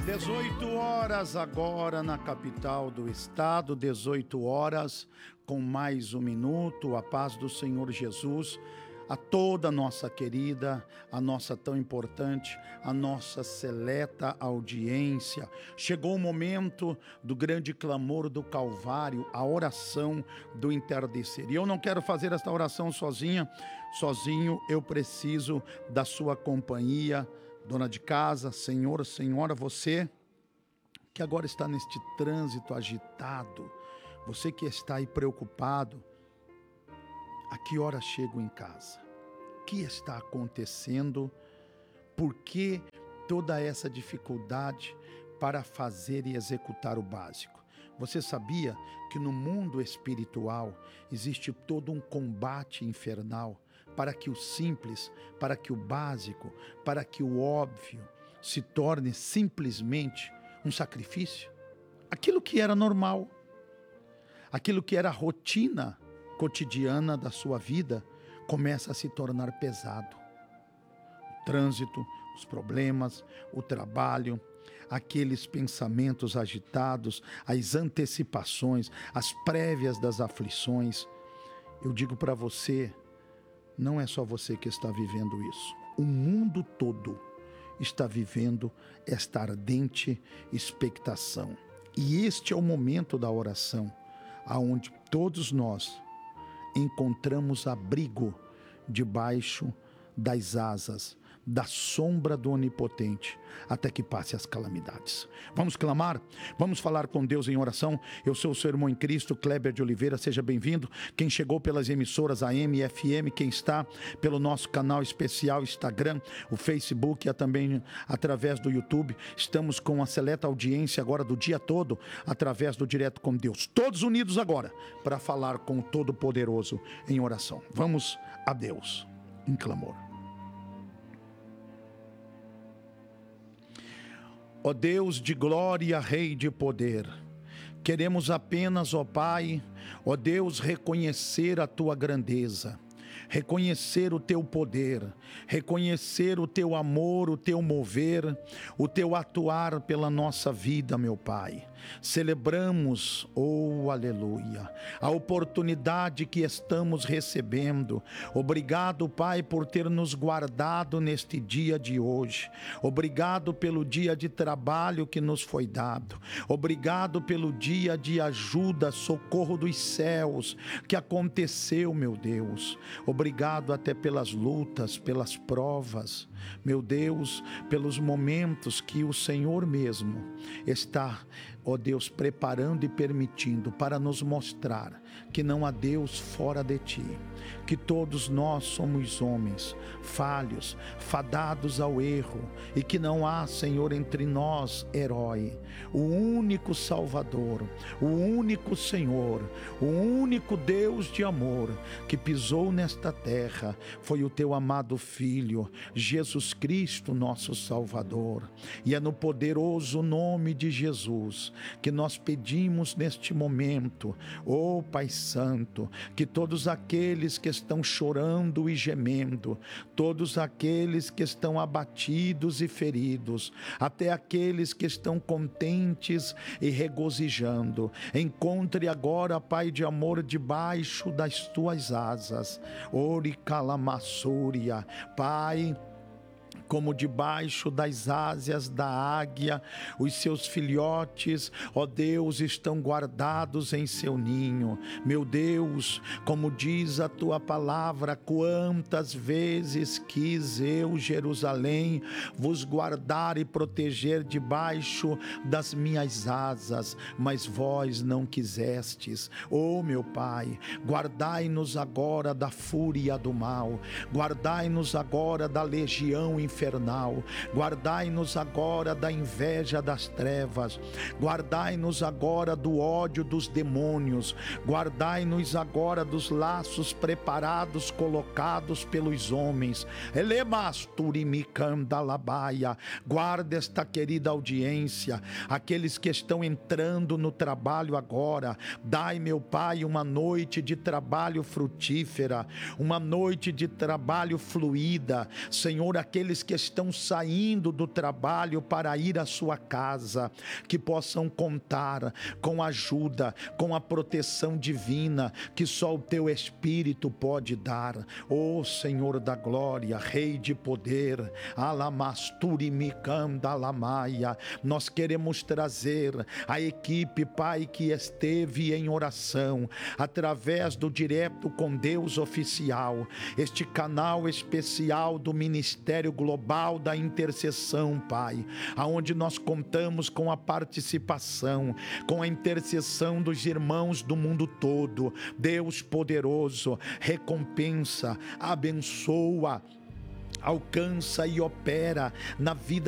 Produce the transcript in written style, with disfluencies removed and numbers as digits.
18 horas agora na capital do estado, 18 horas com mais um minuto. A paz do Senhor Jesus a toda a nossa querida, a nossa tão importante, a nossa seleta audiência. Chegou o momento do grande clamor do Calvário, a oração do entardecer. E eu não quero fazer esta oração sozinho, eu preciso da sua companhia. Dona de casa, senhor, senhora, você que agora está neste trânsito agitado, você que está aí preocupado, a que hora chego em casa? O que está acontecendo? Por que toda essa dificuldade para fazer e executar o básico? Você sabia que no mundo espiritual existe todo um combate infernal para que o simples, para que o básico, para que o óbvio se torne simplesmente um sacrifício? Aquilo que era normal, aquilo que era rotina cotidiana da sua vida, começa a se tornar pesado. O trânsito, os problemas, o trabalho, aqueles pensamentos agitados, as antecipações, as prévias das aflições. Eu digo para você, não é só você que está vivendo isso. O mundo todo está vivendo esta ardente expectação. E este é o momento da oração, aonde todos nós encontramos abrigo debaixo das asas, da sombra do Onipotente, até que passe as calamidades. Vamos clamar? Vamos falar com Deus em oração? Eu sou o seu irmão em Cristo, Kleber de Oliveira, seja bem-vindo. Quem chegou pelas emissoras AM e FM, quem está pelo nosso canal especial Instagram, o Facebook e também através do YouTube, estamos com a seleta audiência agora do dia todo, através do Direto com Deus. Todos unidos agora, para falar com o Todo-Poderoso em oração. Vamos a Deus em clamor. Ó Deus de glória, Rei de poder, queremos apenas, ó Pai, ó Deus, reconhecer a Tua grandeza, reconhecer o Teu poder, reconhecer o Teu amor, o Teu mover, o Teu atuar pela nossa vida, meu Pai. Celebramos, oh aleluia, a oportunidade que estamos recebendo. Obrigado, Pai, por ter nos guardado neste dia de hoje. Obrigado pelo dia de trabalho que nos foi dado. Obrigado pelo dia de ajuda, socorro dos céus que aconteceu, meu Deus. Obrigado até pelas lutas, pelas provas, meu Deus, pelos momentos que o Senhor mesmo está, ó Deus, preparando e permitindo para nos mostrar que não há Deus fora de Ti, que todos nós somos homens falhos, fadados ao erro, e que não há, Senhor, entre nós herói. O único Salvador, o único Senhor, o único Deus de amor que pisou nesta terra foi o Teu amado Filho, Jesus Cristo, nosso Salvador. E é no poderoso nome de Jesus que nós pedimos neste momento, ó Pai Santo, que todos aqueles que estão chorando e gemendo, todos aqueles que estão abatidos e feridos, até aqueles que estão contentes e regozijando, encontre agora, Pai de amor, debaixo das Tuas asas. Ori calamassúria, Pai, como debaixo das asas da águia, os seus filhotes, ó Deus, estão guardados em seu ninho. Meu Deus, como diz a Tua palavra, quantas vezes quis eu, Jerusalém, vos guardar e proteger debaixo das minhas asas, mas vós não quisestes. Ó meu Pai, guardai-nos agora da fúria do mal, guardai-nos agora da legião infernal, guardai-nos agora da inveja das trevas, guardai-nos agora do ódio dos demônios, guardai-nos agora dos laços preparados, colocados pelos homens. Guarda esta querida audiência, aqueles que estão entrando no trabalho agora. Dai, meu Pai, uma noite de trabalho frutífera, uma noite de trabalho fluida, Senhor, aqueles que estão saindo do trabalho para ir à sua casa, que possam contar com a ajuda, com a proteção divina que só o teu Espírito pode dar. Ó Senhor da glória, Rei de poder, Alamasturi Mikanda Lamaia, nós queremos trazer a equipe, Pai, que esteve em oração, através do Direto com Deus oficial, este canal especial do Ministério Global da Intercessão, Pai, aonde nós contamos com a participação, com a intercessão dos irmãos do mundo todo. Deus poderoso, recompensa, abençoa, alcança e opera na vida